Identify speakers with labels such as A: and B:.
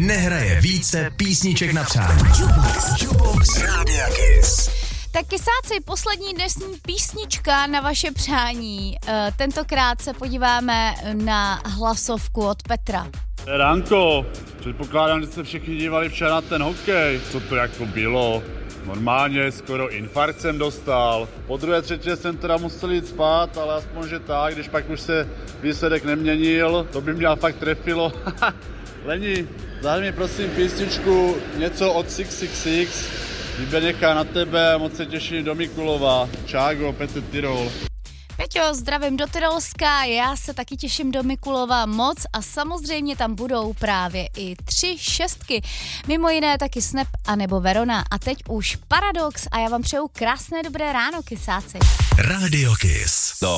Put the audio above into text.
A: nehraje více písniček na přání. Jukebox Rádia Kiss.
B: Tak kysáci, poslední dnešní písnička na vaše přání. Tentokrát se podíváme na hlasovku od Petra.
C: Ranko, předpokládám, že se všichni dívali včera na ten hokej. Co to jako bylo? Normálně skoro infarkt jsem dostal. Po druhé, třetí jsem teda musel jít spát, ale aspoň, že tak, když pak už se výsledek neměnil, to by mě fakt trefilo. Leni, daj mi prosím písničku něco od 666. Výběr nechá na tebe, moc se těším do Mikulova. Čágo, Petr Tyrol.
B: Peťo, zdravím do Tyrolska, já se taky těším do Mikulova moc a samozřejmě tam budou právě i 3 šestky. Mimo jiné taky Snap a nebo Verona. A teď už Paradox a já vám přeju krásné dobré ráno, kysáci.
A: Radio Kiss.